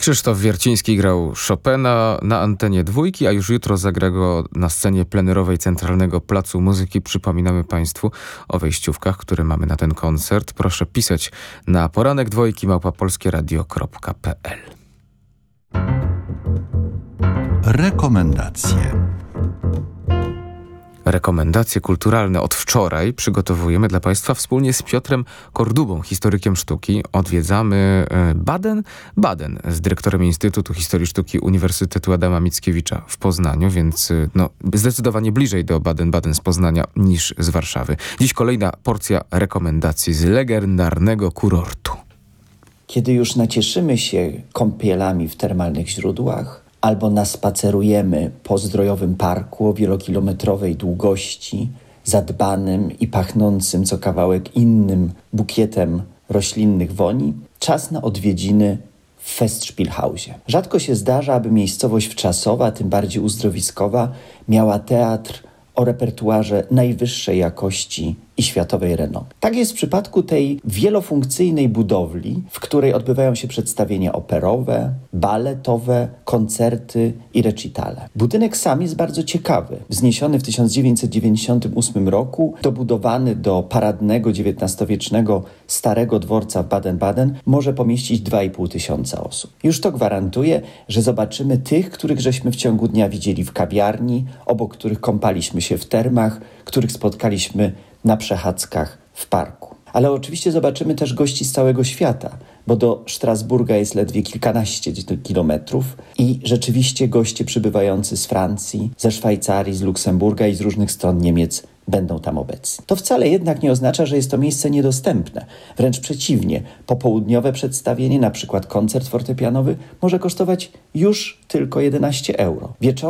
Krzysztof Wierciński grał Chopina na antenie Dwójki, a już jutro zagra go na scenie plenerowej Centralnego Placu Muzyki. Przypominamy Państwu o wejściówkach, które mamy na ten koncert. Proszę pisać na poranek2@polskieradio.pl. Rekomendacje kulturalne od wczoraj przygotowujemy dla Państwa wspólnie z Piotrem Kordubą, historykiem sztuki. Odwiedzamy Baden z dyrektorem Instytutu Historii Sztuki Uniwersytetu Adama Mickiewicza w Poznaniu, więc zdecydowanie bliżej do Baden-Baden z Poznania niż z Warszawy. Dziś kolejna porcja rekomendacji z legendarnego kurortu. Kiedy już nacieszymy się kąpielami w termalnych źródłach, albo naspacerujemy po zdrojowym parku o wielokilometrowej długości, zadbanym i pachnącym co kawałek innym bukietem roślinnych woni, czas na odwiedziny w Festspielhausie. Rzadko się zdarza, aby miejscowość wczasowa, tym bardziej uzdrowiskowa, miała teatr o repertuarze najwyższej jakości i światowej renomy. Tak jest w przypadku tej wielofunkcyjnej budowli, w której odbywają się przedstawienia operowe, baletowe, koncerty i recitale. Budynek sam jest bardzo ciekawy. Wzniesiony w 1998 roku, dobudowany do paradnego XIX-wiecznego Starego Dworca w Baden-Baden, może pomieścić 2,5 tysiąca osób. Już to gwarantuje, że zobaczymy tych, których żeśmy w ciągu dnia widzieli w kawiarni, obok których kąpaliśmy się w termach, których spotkaliśmy na przechadzkach w parku. Ale oczywiście zobaczymy też gości z całego świata, bo do Strasburga jest ledwie kilkanaście kilometrów i rzeczywiście goście przybywający z Francji, ze Szwajcarii, z Luksemburga i z różnych stron Niemiec będą tam obecni. To wcale jednak nie oznacza, że jest to miejsce niedostępne. Wręcz przeciwnie, popołudniowe przedstawienie, na przykład koncert fortepianowy, może kosztować już tylko 11 euro. Wieczorem